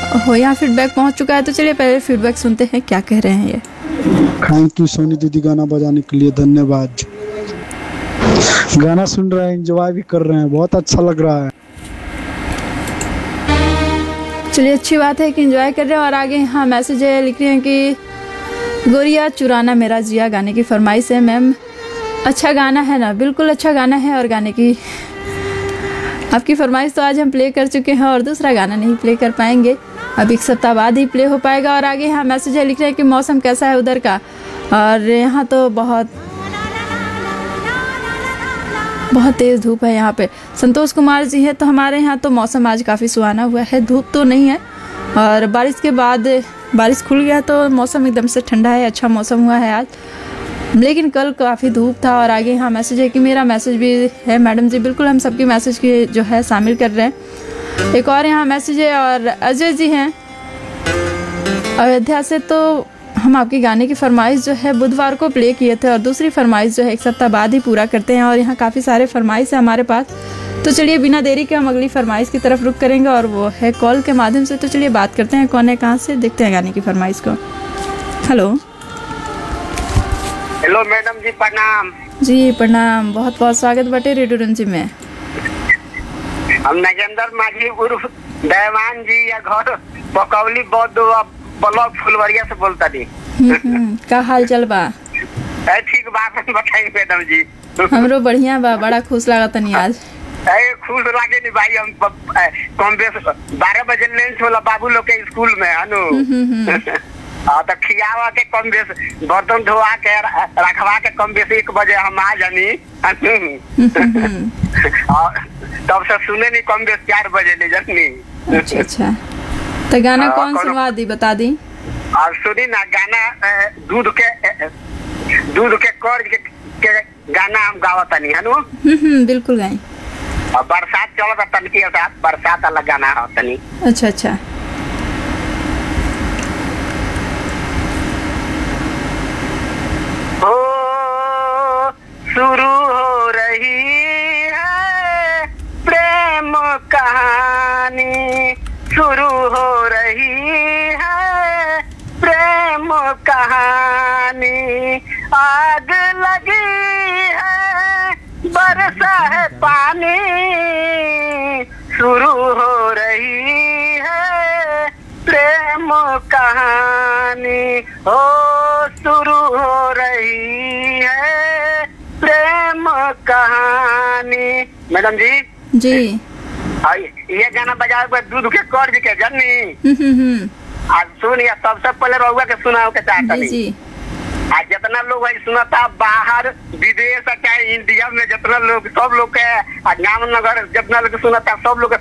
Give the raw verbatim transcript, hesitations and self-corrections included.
हो यहाँ फीडबैक पहुंच चुका है, तो चलिए पहले फीडबैक सुनते हैं क्या कह रहे हैं ये। थैंक यू सोनी दीदी, गाना बजाने के लिए धन्यवाद। गाना सुन रहे हैं, एंजॉय भी कर रहे हैं, बहुत अच्छा लग रहा है। चलिए अच्छी बात है कि एंजॉय कर रहे हैं। और आगे यहाँ मैसेज है, लिख रही हैं कि गोरिया चुराना मेरा जिया गाने की फरमाइश है। मैम अच्छा गाना है ना? बिल्कुल अच्छा गाना है, और गाने की आपकी फरमाइश तो आज हम प्ले कर चुके हैं और दूसरा गाना नहीं प्ले कर पाएंगे, अब एक सप्ताह बाद ही प्ले हो पाएगा। और आगे यहाँ मैसेज है, लिख रहे हैं कि मौसम कैसा है उधर का, और यहाँ तो बहुत बहुत तेज़ धूप है यहाँ पे। संतोष कुमार जी है, तो हमारे यहाँ तो मौसम आज काफ़ी सुहाना हुआ है, धूप तो नहीं है, और बारिश के बाद बारिश खुल गया तो मौसम एकदम से ठंडा है, अच्छा मौसम हुआ है आज, लेकिन कल काफ़ी धूप था। और आगे यहाँ मैसेज है कि मेरा मैसेज भी है मैडम जी, बिल्कुल हम सबकी मैसेज की जो है शामिल कर रहे हैं। एक और यहाँ मैसेज है, और अजय जी हैं अयोध्या से, तो हम आपकी गाने की फरमाइश जो है बुधवार को प्ले किए थे, और दूसरी फरमाइश जो है एक सप्ताह बाद ही पूरा करते हैं। और यहाँ काफ़ी सारे फरमाइश है हमारे पास, तो चलिए बिना देरी के हम अगली फरमाइश की तरफ रुख करेंगे, और वो है कॉल के माध्यम से। तो चलिए बात करते हैं कौन है कहाँ से, देखते हैं गाने की फरमाइश को। हेलो हेलो मैडम जी, प्रणाम। जी प्रणाम, बहुत बहुत स्वागत बटे रेडियो रंजी में। हम नगेंद्र माझी उर्फ देवान जी या घर पकौली बौद्ध ब्लॉक फुलवरिया से बोलता दी। का हाल चल बा? ठीक बात बताइए मैडम जी। हमरो बढ़िया बा, बड़ा खुश लगा तनी आज। अरे खुश लागे नहीं भाई, हम कम बेस बारह बजे लंच होला बाबू लोग के स्कूल में अनु हाँ, तो खियावा के कम बेस बर्तन धोआ के रखवा के कम बेस एक बजे हम आ जानी, तब से सुने नहीं कम बेस चार बजे ले जानी। अच्छा अच्छा, तो गाना कौन सुनवा दी, बता दी। और सुनी ना गाना दूध के दूध के कर्ज के, के गाना हम गावत नहीं है नु। हम्म बिल्कुल गाई। और बरसात चलता तनकी के साथ, बरसात वाला गाना है तनी। अच्छा अच्छा, हो शुरू हो रही है प्रेम कहानी, शुरू हो रही है प्रेम कहानी, आग लगी है बरसा है पानी, शुरू हो रही है प्रेम कहानी, हो शुरू हो रही है प्रेम कहानी। मैडम जी जी ये गाना बजाओ दूध के कर्ज के जन्नी आज सुन, या सबसे पहले रहुआ के सुनाओ के चाहता नहीं। आज जितना लोग है सुनता बाहर विदेश चाहे इंडिया में, जितना लोग सब लोग के गाँव नगर जितना लोग सुनता सब लोग